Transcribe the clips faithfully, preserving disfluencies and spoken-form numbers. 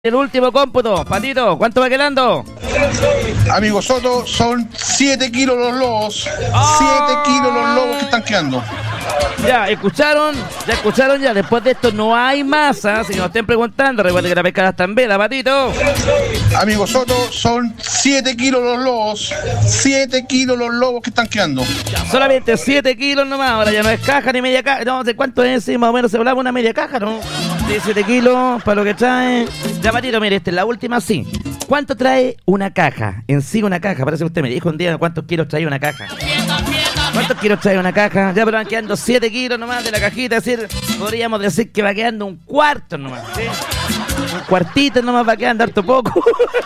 El último cómputo, Patito, ¿cuánto va quedando? Amigo Soto, son siete kilos los lobos. ¡Oh! siete kilos los lobos que están quedando. Ya, escucharon, ya escucharon ya, después de esto no hay masa, si nos estén preguntando, recuerden que la pescada está en vela, Patito. Amigo Soto, son siete kilos los lobos. siete kilos los lobos que están quedando. Ya, solamente siete kilos nomás, ahora ya no es caja ni media caja, no sé cuánto es, sí, más o menos se hablaba una media caja, ¿no? Sí, siete kilos para lo que trae. Ya, Patito, mire, esta es la última, sí. ¿Cuánto trae una caja? En sí una caja, parece que usted me dijo un día cuántos kilos trae una caja. ¿Cuántos kilos trae una caja? Ya, pero van quedando siete kilos nomás de la cajita, es decir, podríamos decir que va quedando un cuarto nomás, ¿sí? Un cuartito nomás va quedando harto poco.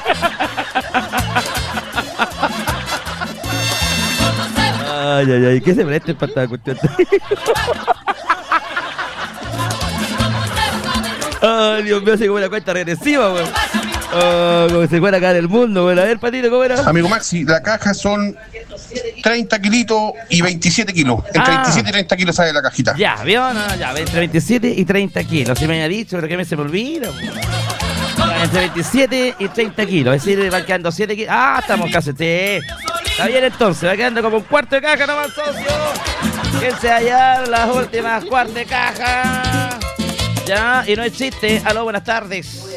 Ay, ay, ay, ¿qué se preste para esta cuestión? Ay, Dios mío, se como una cuenta regresiva, weón. Oh, como se fuera acá en el mundo, weón. A ver, Patito, ¿cómo era? Amigo Maxi, la caja son treinta kilitos y veintisiete kilos. Entre Ah. veintisiete y treinta kilos sale la cajita. Ya, ¿vio? No, ya, entre veintisiete y treinta kilos. Si me había dicho, pero que me se me olvida, weón. Ya, entre veintisiete y treinta kilos. Es decir, va quedando siete kilos. Ah, estamos casi, sí. Está bien entonces, va quedando como un cuarto de caja nomás, socio. ¿Quién se hallar las últimas cuartos de caja? Ya, y no existe. Aló, buenas tardes.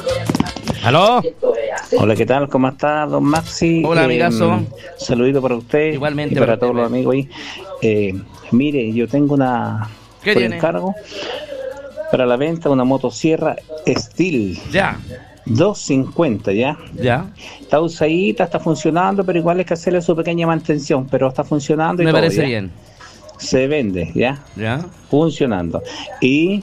¿Aló? Hola, ¿qué tal? ¿Cómo está, don Maxi? Hola, Eh, amigazo. Saludito para usted. Igualmente y para para todos usted. los amigos ahí. Eh, mire, yo tengo una ¿Qué por tiene? encargo para la venta una motosierra Steel Ya, doscientos cincuenta, ¿ya? ya. Está usadita, está funcionando, pero igual hay que hacerle su pequeña mantención, pero está funcionando y Me todo, parece ¿ya? bien. Se vende, ¿ya? Ya. Funcionando. Y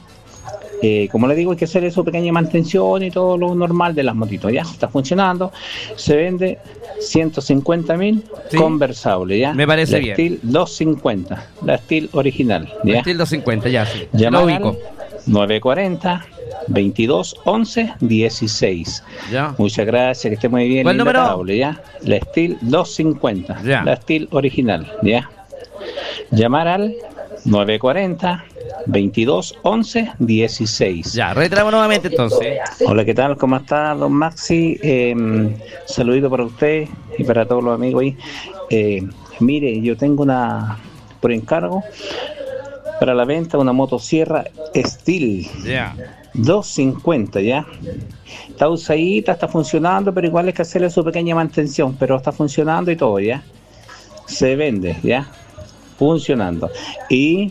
eh, como le digo, hay que hacerle su pequeña mantención y todo lo normal de las motitos, ya está funcionando. Se vende ciento cincuenta mil, Sí. conversable, ya. Me parece la bien. Steel doscientos cincuenta, la Steel original, ya. Estilo doscientos cincuenta, ya, sí. Llamar Lo al ubico. nueve cuarenta, veintidós, once, dieciséis. Ya. Muchas gracias, que esté muy bien. ¿Cuál linda número? tabla, ya. La Steel doscientos cincuenta, Ya. la Steel original, ya. Llamar al nueve cuarenta, veintidós, once, dieciséis. Ya, retramos nuevamente entonces. Hola, ¿qué tal? ¿Cómo está, don Maxi? Eh, saludito para usted y para todos los amigos ahí. Eh, mire, yo tengo una por encargo para la venta una motosierra Steel Ya. doscientos cincuenta, ¿ya? Está usadita, está funcionando, pero igual hay que hacerle su pequeña mantención, pero está funcionando y todo, ¿ya? Se vende, ¿ya? Funcionando. Y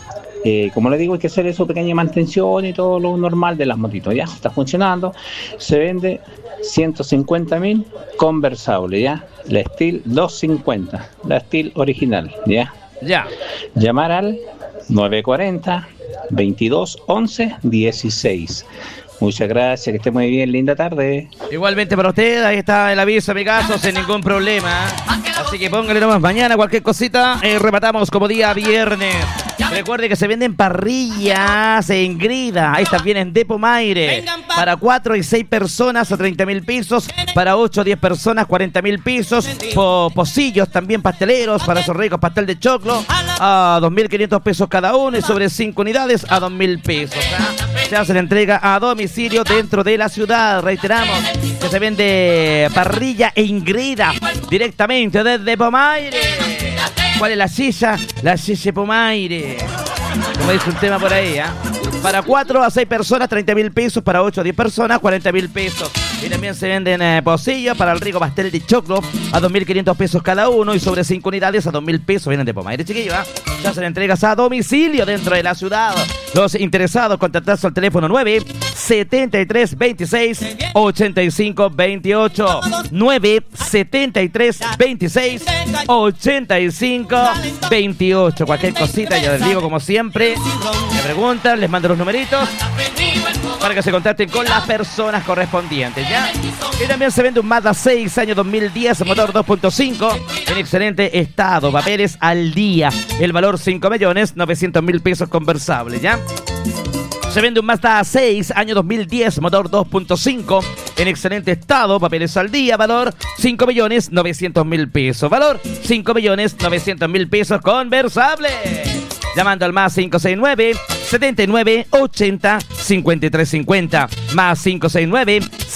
eh, como le digo, hay que hacerle su pequeña mantención y todo lo normal de las motitos, ¿ya? Está funcionando. Se vende ciento cincuenta mil, conversable, ¿ya? La Steel doscientos cincuenta, la Steel original, ¿ya? Ya. Llamar al nueve cuarenta, veintidós, once, dieciséis. Muchas gracias, que esté muy bien, linda tarde. Igualmente para usted, ahí está el aviso, mi caso, sin ningún problema. Así que póngale nomás mañana cualquier cosita, eh, rematamos como día viernes. Recuerde que se venden parrillas en Grida, ahí están bien en Depo Maire. Para cuatro y seis personas a treinta mil pesos, para ocho o diez personas cuarenta mil pesos. Po pocillos también pasteleros para esos ricos pastel de choclo a dos mil quinientos pesos cada uno y sobre cinco unidades a dos mil pesos. ¿Ah? Se hace la entrega a domicilio dentro de la ciudad. Reiteramos que se vende parrilla en Grida directamente desde Pomaire. ¿Cuál es la silla? La silla Pomaire. Como dice un tema por ahí, ¿ah? ¿eh? Para cuatro a seis personas, treinta mil pesos. Para ocho a diez personas, cuarenta mil pesos. Y también se venden eh, pocillos para el rico pastel de choclo a dos mil quinientos pesos cada uno y sobre cinco unidades a dos mil pesos. Vienen de Pomaire, chiquillo, ¿eh? Ya se le entregas a domicilio dentro de la ciudad. Los interesados, contactarse al teléfono nueve setenta y tres veintiséis ochenta y cinco veintiocho. nueve setenta y tres veintiséis ochenta y cinco veintiocho. Cualquier cosita, ya les digo, como siempre, me preguntan, les mando los numeritos para que se contacten con las personas correspondientes, ¿ya? Y también se vende un Mazda seis, año dos mil diez, motor dos punto cinco, en excelente estado, papeles al día. El valor cinco millones novecientos mil pesos conversable, ¿ya? Se vende un Mazda seis, año dos mil diez, motor dos punto cinco, en excelente estado, papeles al día, valor cinco millones novecientos mil pesos. Valor cinco millones novecientos mil pesos conversable. Llamando al más cinco seis nueve, setenta y nueve ochenta cincuenta y tres cincuenta más cinco seis nueve